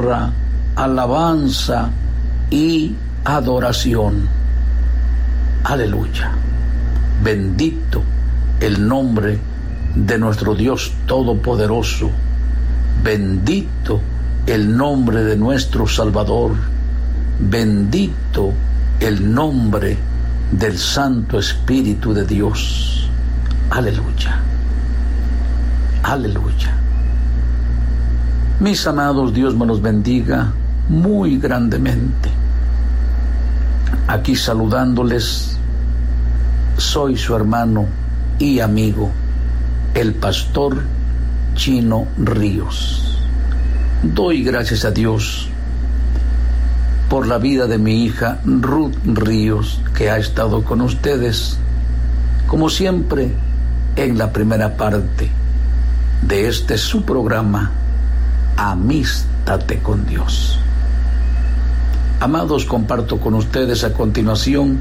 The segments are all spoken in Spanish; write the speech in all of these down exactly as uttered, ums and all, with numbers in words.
honra, alabanza y adoración. Aleluya. Bendito el nombre de nuestro Dios Todopoderoso. Bendito el nombre de nuestro Salvador. Bendito el nombre del Santo Espíritu de Dios. Aleluya. Aleluya. Mis amados, Dios me los bendiga muy grandemente. Aquí saludándoles, soy su hermano y amigo, el pastor Chino Ríos. Doy gracias a Dios por la vida de mi hija Ruth Ríos, que ha estado con ustedes, como siempre, en la primera parte de este su programa, Amístate con Dios. Amados, comparto con ustedes a continuación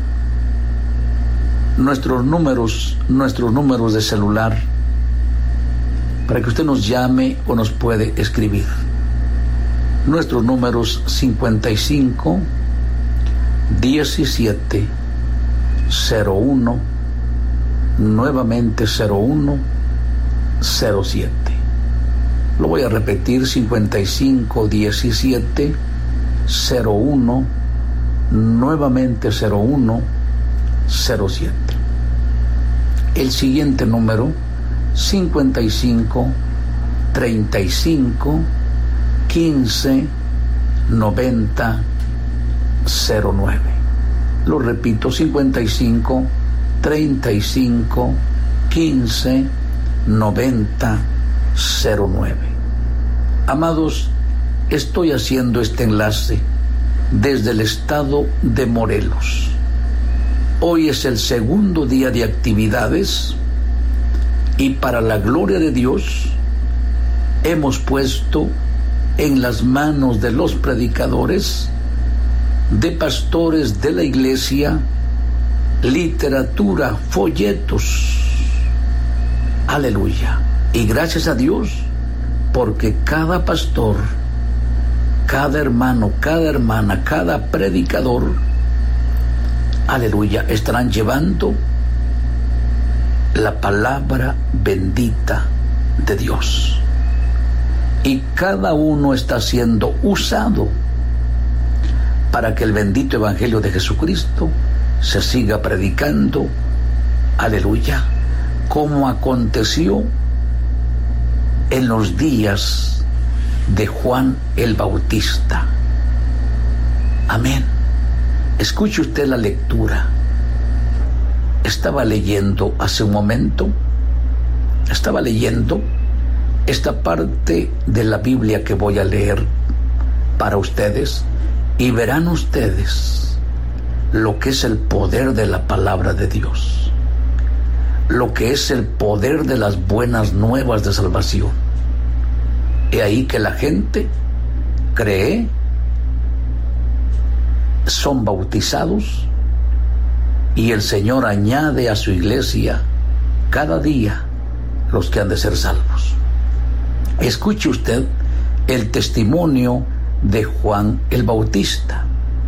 nuestros números, nuestros números de celular, para que usted nos llame o nos puede escribir. Nuestros números: cincuenta y cinco, diecisiete, cero uno, nuevamente cero uno, cero siete. Lo voy a repetir: cincuenta y cinco, diecisiete, cero uno, nuevamente cero uno, cero siete. El siguiente número: cincuenta y cinco, treinta y cinco, quince, noventa, cero nueve. Lo repito: cincuenta y cinco, treinta y cinco, quince, noventa, cero nueve. Amados, estoy haciendo este enlace desde el estado de Morelos. Hoy es el segundo día de actividades y, para la gloria de Dios, hemos puesto en las manos de los predicadores, de pastores de la iglesia, literatura, folletos. Aleluya. Y gracias a Dios, porque cada pastor, cada hermano, cada hermana, cada predicador, aleluya, estarán llevando la palabra bendita de Dios. Y cada uno está siendo usado para que el bendito evangelio de Jesucristo se siga predicando, aleluya, como aconteció en los días de Juan el Bautista. Amén. Escuche usted la lectura. Estaba leyendo hace un momento, estaba leyendo esta parte de la Biblia que voy a leer para ustedes, y verán ustedes lo que es el poder de la palabra de Dios, lo que es el poder de las buenas nuevas de salvación. He ahí que la gente cree, son bautizados, y el Señor añade a su iglesia cada día los que han de ser salvos. Escuche usted el testimonio de Juan el Bautista.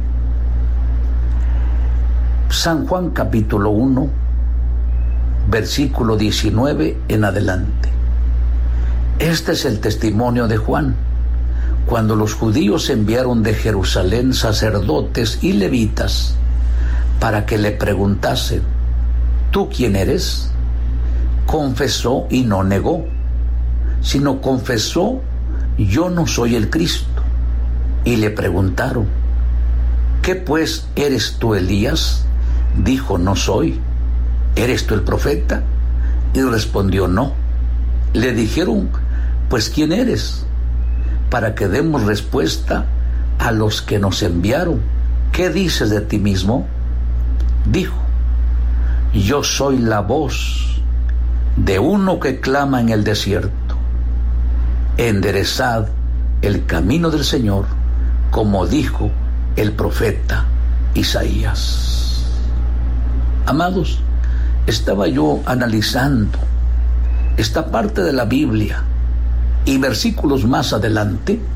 San Juan capítulo uno, versículo diecinueve en adelante. Este es el testimonio de Juan, cuando los judíos enviaron de Jerusalén sacerdotes y levitas para que le preguntasen: ¿tú quién eres? Confesó y no negó, sino confesó: yo no soy el Cristo. Y le preguntaron: ¿qué pues, eres tú Elías? Dijo: no soy. ¿Eres tú el profeta? Y respondió: no. Le dijeron: pues ¿quién eres? Para que demos respuesta a los que nos enviaron. ¿Qué dices de ti mismo? Dijo: yo soy la voz de uno que clama en el desierto: enderezad el camino del Señor, como dijo el profeta Isaías. Amados, estaba yo analizando esta parte de la Biblia, y versículos más adelante